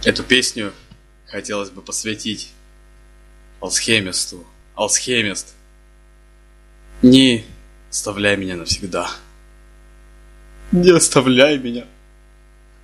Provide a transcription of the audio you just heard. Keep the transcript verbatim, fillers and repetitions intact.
Эту песню хотелось бы посвятить алхимисту. Алхимист, не оставляй меня навсегда. Не оставляй меня.